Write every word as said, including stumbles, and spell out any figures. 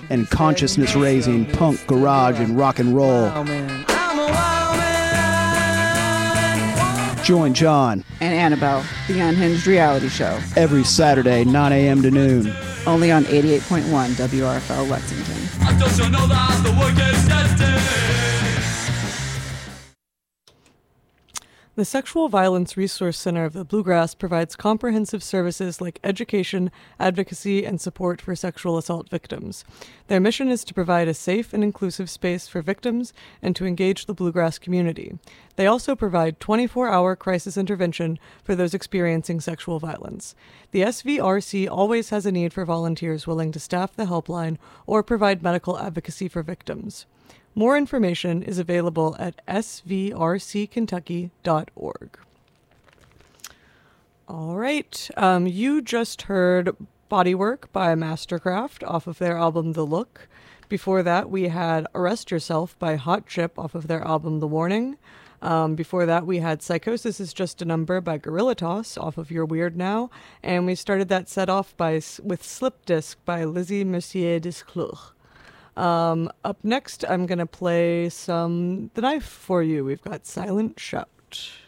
and consciousness-raising punk, garage, and rock and roll. Join John and Annabelle, the Unhinged Reality Show, every Saturday, nine a.m. to noon. Only on eighty-eight point one W R F L Lexington. Don't you know that the work is destined? The Sexual Violence Resource Center of the Bluegrass provides comprehensive services like education, advocacy, and support for sexual assault victims. Their mission is to provide a safe and inclusive space for victims and to engage the Bluegrass community. They also provide twenty-four hour crisis intervention for those experiencing sexual violence. The S V R C always has a need for volunteers willing to staff the helpline or provide medical advocacy for victims. More information is available at s v r c kentucky dot org. All right. Um, you just heard Bodywork by Mastercraft off of their album The Look. Before that, we had Arrest Yourself by Hot Chip off of their album The Warning. Um, before that, we had Psychosis is Just a Number by Gorilla Toss off of You're Weird Now. And we started that set off by with Slip Disc by Lizzie Mercier Desclure. Um, up next, I'm going to play some The Knife for you. We've got Silent Shout.